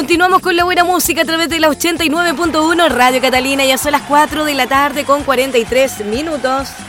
Continuamos con la buena música a través de la 89.1 Radio Catalina. Ya son las 4 de la tarde con 43 minutos.